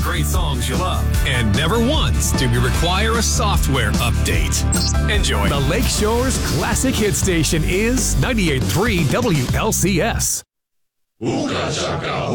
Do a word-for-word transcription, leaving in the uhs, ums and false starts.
great songs you love. And never once did we require a software update. Enjoy. The Lakeshore's classic hit station is ninety-eight point three W L C S. Uka chaka